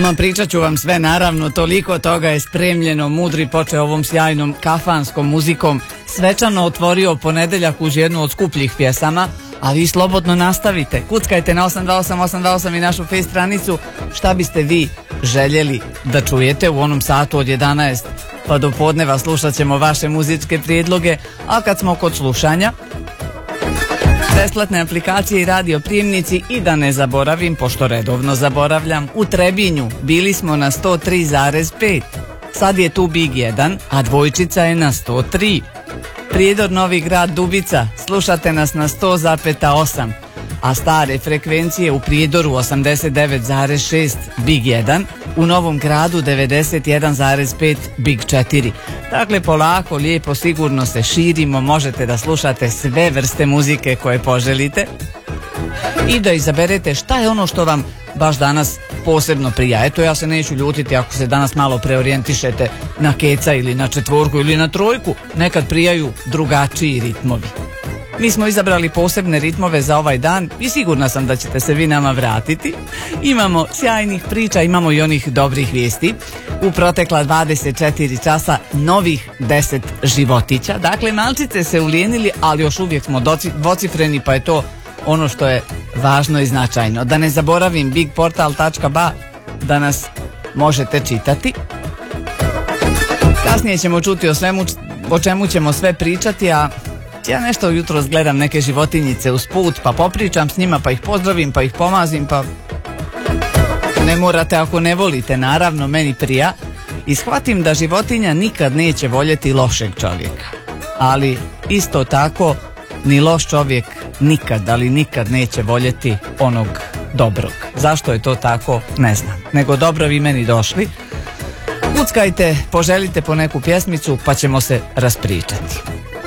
No, pričat ću vam sve, naravno, toliko toga je spremljeno. Mudri počeo ovom sjajnom kafanskom muzikom, svečano otvorio ponedeljak uz jednu od skupljih pjesama, a vi slobodno nastavite. Kuckajte na 828 i našu face stranicu šta biste vi željeli da čujete u onom satu od 11 pa do podneva. Slušat ćemo vaše muzičke prijedloge, a kad smo kod slušanja, besplatne aplikacije i radio prijemnici. I da ne zaboravim, pošto redovno zaboravljam, u Trebinju bili smo na 103,5, sad je tu Big 1, a dvojčica je na 103. Prijedor Novi Grad Dubica, slušate nas na 100,8, a stare frekvencije u Prijedoru 89,6 Big 1, u Novom Gradu 91,5 Big 4. Dakle, polako, lijepo, sigurno se širimo, možete da slušate sve vrste muzike koje poželite i da izaberete šta je ono što vam baš danas posebno prija. Eto, ja se neću ljutiti ako se danas malo preorijentišete na keca ili na četvorku ili na trojku, nekad prijaju drugačiji ritmovi. Mi smo izabrali posebne ritmove za ovaj dan i sigurna sam da ćete se vi nama vratiti. Imamo sjajnih priča, imamo i onih dobrih vijesti. U protekla 24 časa novih 10 životića. Dakle, malčice se ulijenili, ali još uvijek smo dvocifreni, pa je to ono što je važno i značajno. Da ne zaboravim bigportal.ba da nas možete čitati. Kasnije ćemo čuti o svemu o čemu ćemo sve pričati, a ja nešto jutros gledam neke životinjice usput, pa popričam s njima, pa ih pozdravim, pa ih pomazim, pa ne morate ako ne volite, naravno, meni prija. I shvatim da životinja nikad neće voljeti lošeg čovjeka, ali isto tako ni loš čovjek nikad, ali nikad neće voljeti onog dobrog. Zašto je to tako, ne znam, nego dobro vi meni došli. Kuckajte, poželite po neku pjesmicu, pa ćemo se raspričati.